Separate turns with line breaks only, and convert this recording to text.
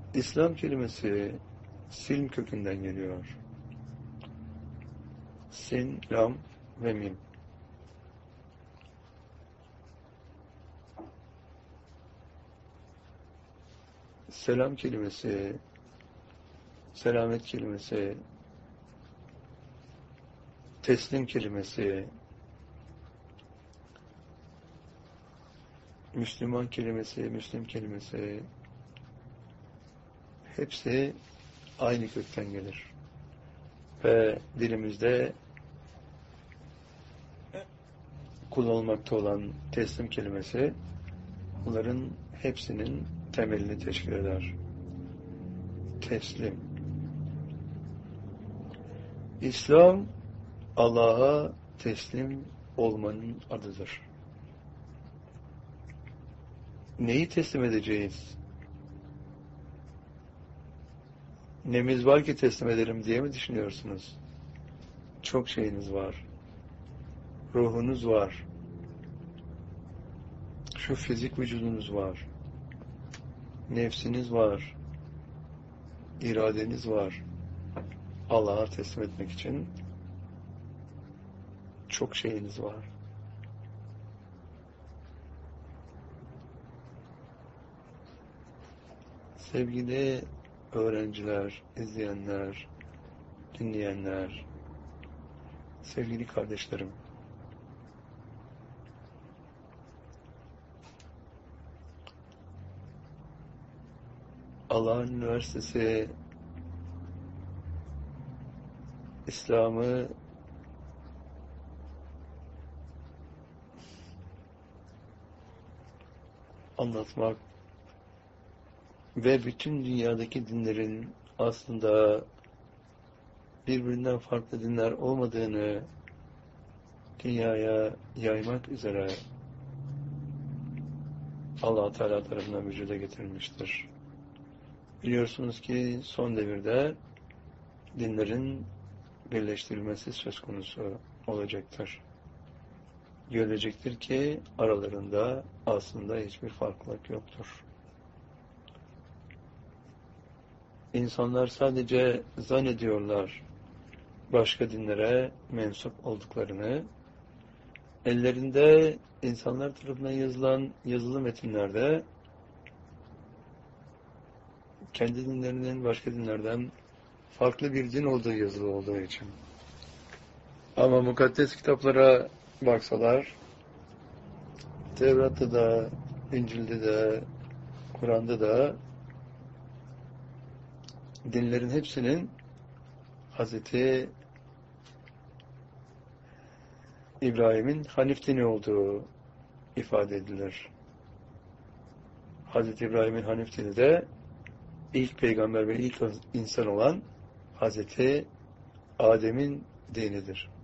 İslam kelimesi silm kökünden geliyor. Sin, lam ve mim. Selam kelimesi, selamet kelimesi, teslim kelimesi, Müslüman kelimesi, Müslim kelimesi hepsi aynı kökten gelir. Ve dilimizde kullanılmakta olan teslim kelimesi bunların hepsinin temelini teşkil eder. Teslim. İslam, Allah'a teslim olmanın adıdır. Neyi teslim edeceğiz? Nemiz var ki teslim edelim diye mi düşünüyorsunuz? Çok şeyiniz var. Ruhunuz var. Şu fizik vücudunuz var. Nefsiniz var. İradeniz var. Allah'a teslim etmek için çok şeyiniz var. Sevgili öğrenciler, izleyenler, dinleyenler, sevgili kardeşlerim, Allah'ın üniversitesi İslam'ı anlatmak ve bütün dünyadaki dinlerin aslında birbirinden farklı dinler olmadığını dünyaya yaymak üzere Allah Teala tarafından vücuda getirilmiştir. Biliyorsunuz ki son devirde dinlerin birleştirilmesi söz konusu olacaktır. Görülecektir ki aralarında aslında hiçbir farklılık yoktur. İnsanlar sadece zannediyorlar başka dinlere mensup olduklarını, ellerinde insanlar tarafından yazılan yazılı metinlerde kendi dinlerinin başka dinlerden farklı bir din olduğu yazılı olduğu için. Ama mukaddes kitaplara baksalar, Tevrat'ta da, İncil'de de, Kur'an'da da dinlerin hepsinin Hazreti İbrahim'in Hanif dini olduğu ifade edilir. Hazreti İbrahim'in Hanif dini de ilk peygamber ve ilk insan olan Hazreti Adem'in dinidir.